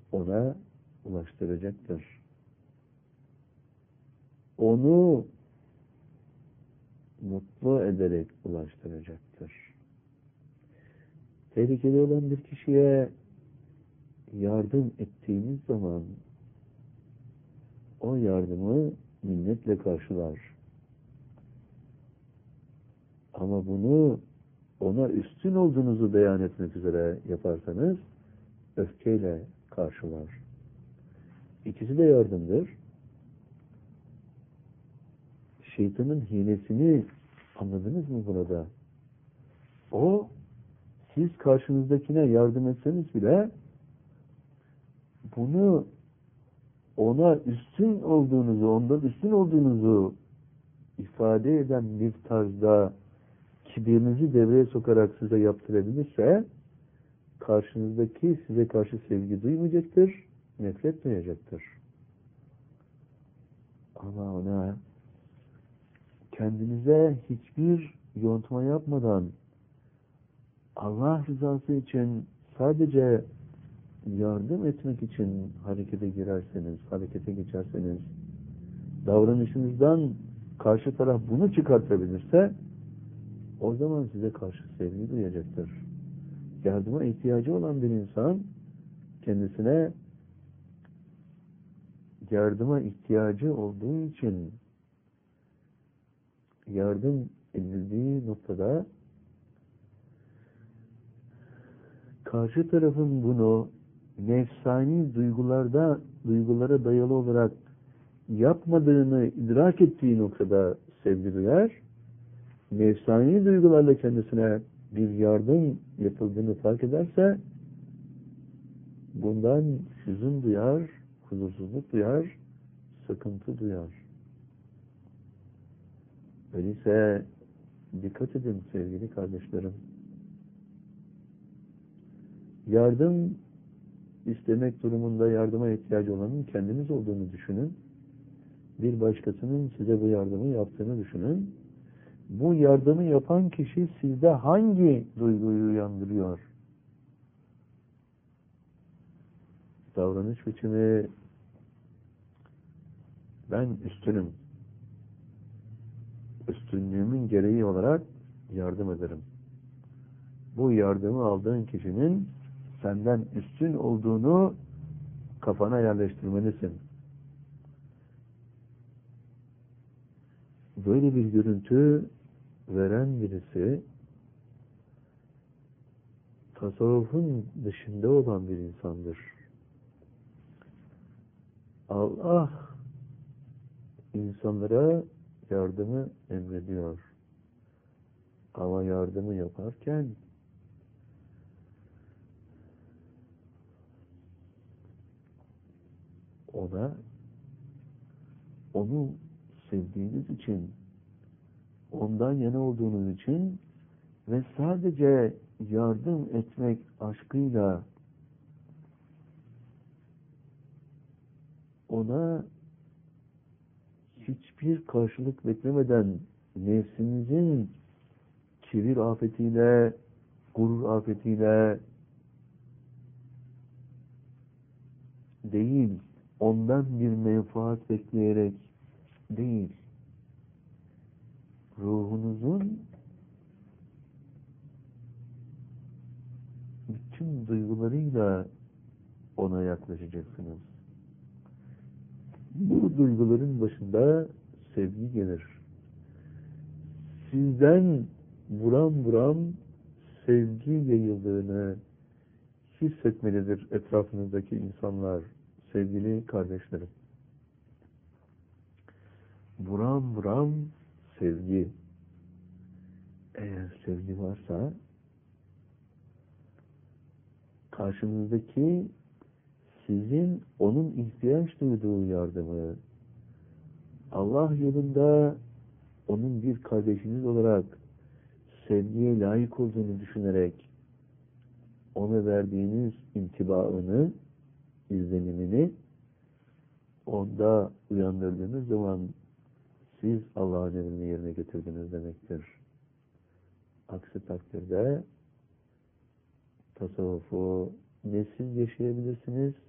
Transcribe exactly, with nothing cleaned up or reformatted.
ona ulaştıracaktır. Onu mutlu ederek ulaştıracaktır. Tehlikeli olan bir kişiye yardım ettiğiniz zaman o yardımı minnetle karşılar. Ama bunu ona üstün olduğunuzu beyan etmek üzere yaparsanız öfkeyle karşılar. İkisi de yardımdır. Şeytanın hilesini anladınız mı burada? O, siz karşınızdakine yardım etseniz bile bunu ona üstün olduğunuzu, ondan üstün olduğunuzu ifade eden bir tarzda kibirinizi devreye sokarak size yaptırabilirse karşınızdaki size karşı sevgi duymayacaktır, nefret duyacaktır. Ama ona kendinize hiçbir yontma yapmadan Allah rızası için sadece yardım etmek için harekete girerseniz, harekete geçerseniz, davranışınızdan karşı taraf bunu çıkartabilirse o zaman size karşı sevgi duyacaktır. Yardıma ihtiyacı olan bir insan kendisine yardıma ihtiyacı olduğu için yardım edildiği noktada karşı tarafın bunu nefsani duygularda duygulara dayalı olarak yapmadığını idrak ettiği noktada sevgi duyar. Nefsani duygularla kendisine bir yardım yapıldığını fark ederse bundan hüzün duyar, huzursuzluk duyar, sıkıntı duyar. Öyleyse dikkat edin sevgili kardeşlerim. Yardım istemek durumunda yardıma ihtiyacı olanın kendiniz olduğunu düşünün. Bir başkasının size bu yardımı yaptığını düşünün. Bu yardımı yapan kişi sizde hangi duyguyu uyandırıyor? Davranış biçimi, ben üstünüm. Üstünlüğümün gereği olarak yardım ederim. Bu yardımı aldığın kişinin senden üstün olduğunu kafana yerleştirmelisin. Böyle bir görüntü veren birisi tasavvufun dışında olan bir insandır. Allah insanlara yardımı emrediyor. Ama yardımı yaparken ona onu sevdiğiniz için, ondan yana olduğunuz için ve sadece yardım etmek aşkıyla ona hiçbir karşılık beklemeden nefsinizin kibir afetiyle, gurur afetiyle değil, ondan bir menfaat bekleyerek değil, ruhunuzun bütün duygularıyla ona yaklaşacaksınız. Bu duyguların başında sevgi gelir. Sizden buram buram sevgi yayıldığını hissetmelidir etrafınızdaki insanlar, sevgili kardeşlerim. Buram buram sevgi. Eğer sevgi varsa karşınızdaki sizin onun ihtiyaç duyduğu yardımı Allah yolunda onun bir kardeşiniz olarak sevgiye layık olduğunu düşünerek ona verdiğiniz intibaını, izlenimini onda uyandırdığınız zaman siz Allah'ın emrini yerine getirdiniz demektir. Aksi takdirde tasavvufu ne siz yaşayabilirsiniz